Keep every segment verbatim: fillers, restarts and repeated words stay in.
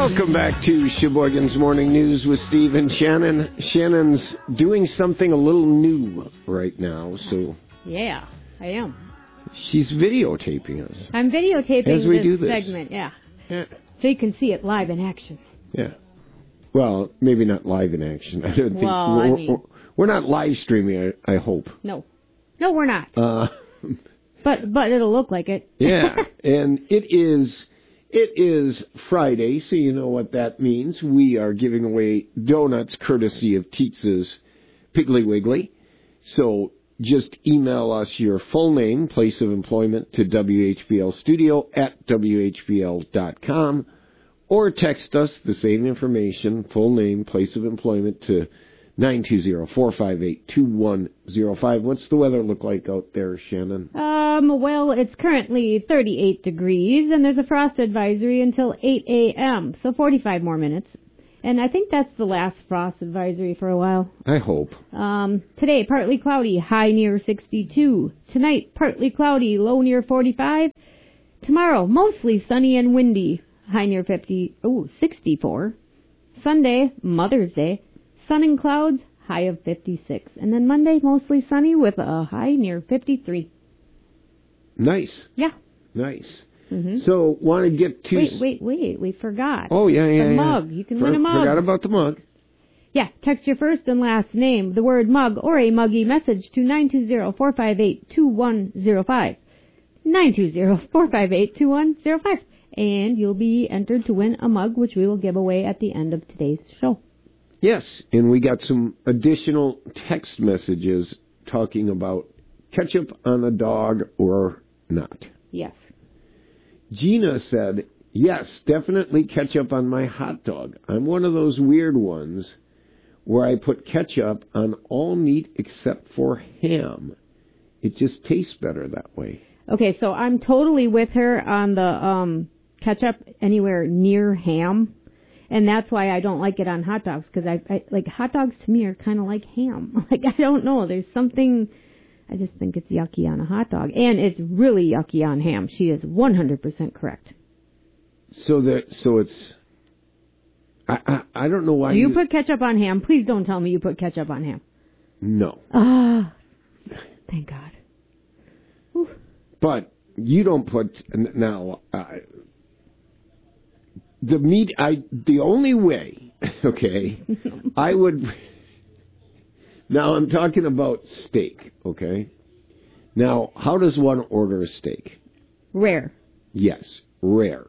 Welcome back to Sheboygan's Morning News with Steve and Shannon. Shannon's doing something a little new right now, so... Yeah, I am. She's videotaping us. I'm videotaping As we this, do this segment, yeah. Yeah. So you can see it live in action. Yeah. Well, maybe not live in action. I don't think... Well, we're, I mean... we're, we're not live streaming, I, I hope. No. No, we're not. Uh, but but it'll look like it. Yeah, and it is... It is Friday, so you know what that means. We are giving away donuts courtesy of Tietz's Piggly Wiggly. So just email us your full name, place of employment to W H B L studio at W H B L dot com, or text us the same information, full name, place of employment, to nine two zero, four five eight, two one zero five. What's the weather look like out there, Shannon? Um, well, it's currently thirty-eight degrees, and there's a frost advisory until eight a.m., so forty-five more minutes. And I think that's the last frost advisory for a while. I hope. Um, today, partly cloudy, high near sixty-two. Tonight, partly cloudy, low near forty-five. Tomorrow, mostly sunny and windy, high near fifty, oh, sixty-four. Sunday, Mother's Day, sun and clouds, high of fifty-six. And then Monday, mostly sunny with a high near fifty-three. Nice. Yeah. Nice. Mm-hmm. So, want to get to... Wait, wait, wait. We forgot. Oh, yeah, yeah, the yeah. mug. You can For, win a mug. Forgot about the mug. Yeah. Text your first and last name, the word mug, or a muggy message to nine two zero, four five eight, two one zero five. nine two zero, four five eight, two one zero five. And you'll be entered to win a mug, which we will give away at the end of today's show. Yes, and we got some additional text messages talking about ketchup on a dog or not. Yes. Gina said, yes, definitely ketchup on my hot dog. I'm one of those weird ones where I put ketchup on all meat except for ham. It just tastes better that way. Okay, so I'm totally with her on the um, ketchup anywhere near ham. And that's why I don't like it on hot dogs, because I, I like hot dogs to me are kind of like ham. Like, I don't know. There's something, I just think it's yucky on a hot dog. And it's really yucky on ham. She is one hundred percent correct. So that, so it's, I, I, I don't know why you, you... put ketchup on ham. Please don't tell me you put ketchup on ham. No. Ah, thank God. Whew. But you don't put, now... Uh, The meat, I, the only way, okay, I would, now I'm talking about steak, okay? Now, how does one order a steak? Rare. Yes, rare.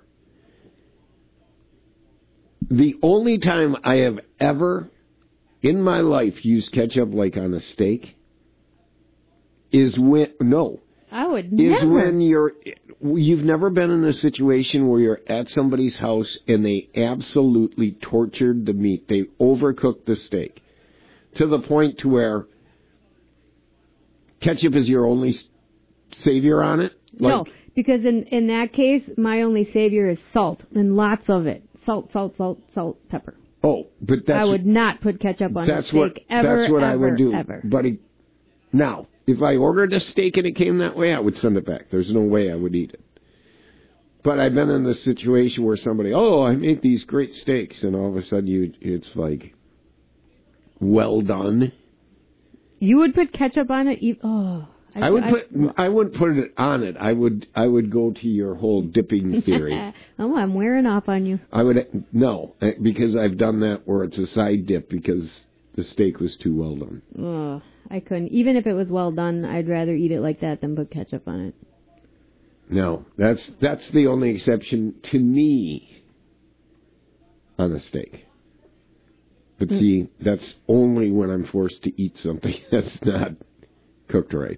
The only time I have ever in my life used ketchup like on a steak is when, no. I would is never. when you're, you've never been in a situation where you're at somebody's house and they absolutely tortured the meat. They overcooked the steak to the point to where ketchup is your only savior on it? Like, no, because in, in that case, my only savior is salt, and lots of it. Salt, salt, salt, salt, pepper. Oh, but that's... I would not put ketchup on that's a steak what, ever, That's what ever, I would do. ever. But it, now... If I ordered a steak and it came that way, I would send it back. There's no way I would eat it. But I've been in the situation where somebody, oh, I make these great steaks, and all of a sudden you, it's like, well done. You would put ketchup on it? You, oh, I, I would I, put. I wouldn't put it on it. I would. I would go to your whole dipping theory. Oh, I'm wearing off on you. I would no, because I've done that where it's a side dip because the steak was too well done. Oh. I couldn't. Even if it was well done, I'd rather eat it like that than put ketchup on it. No, that's that's the only exception to me on a steak. But mm. see, that's only when I'm forced to eat something that's not cooked right.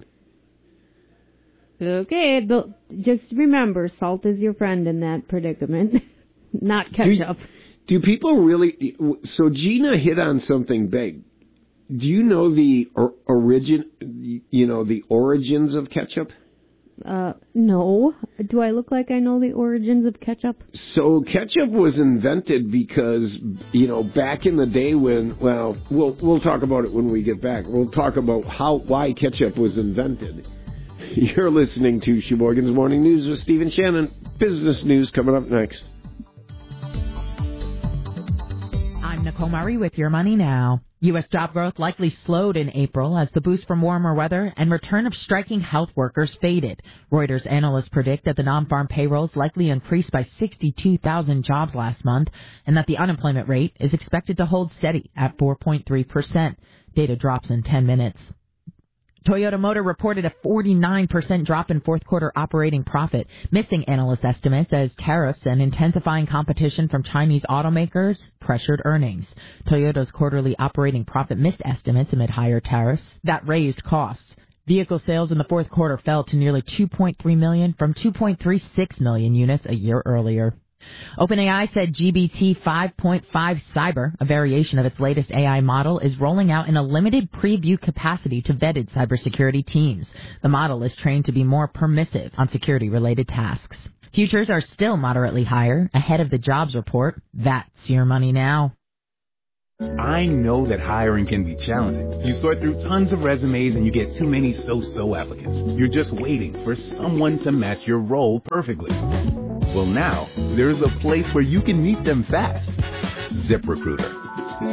Okay, but just remember, salt is your friend in that predicament, not ketchup. Do, do people really... So Gina hit on something big. Do you know the or, origin, you know, the origins of ketchup? Uh, no. Do I look like I know the origins of ketchup? So ketchup was invented because, you know, back in the day when, well, we'll we'll talk about it when we get back. We'll talk about how why ketchup was invented. You're listening to Sheboygan's Morning News with Steve and Shannon. Business news coming up next. I'm Nicole Murray with Your Money Now. U S job growth likely slowed in April as the boost from warmer weather and return of striking health workers faded. Reuters analysts predict that the non-farm payrolls likely increased by sixty-two thousand jobs last month and that the unemployment rate is expected to hold steady at four point three percent. Data drops in ten minutes. Toyota Motor reported a forty-nine percent drop in fourth quarter operating profit, missing analyst estimates as tariffs and intensifying competition from Chinese automakers pressured earnings. Toyota's quarterly operating profit missed estimates amid higher tariffs that raised costs. Vehicle sales in the fourth quarter fell to nearly two point three million from two point three six million units a year earlier. OpenAI said G B T five point five Cyber, a variation of its latest A I model, is rolling out in a limited preview capacity to vetted cybersecurity teams. The model is trained to be more permissive on security-related tasks. Futures are still moderately higher, ahead of the jobs report. That's Your Money Now. I know that hiring can be challenging. You sort through tons of resumes and you get too many so-so applicants. You're just waiting for someone to match your role perfectly. Well, now, there's a place where you can meet them fast. ZipRecruiter.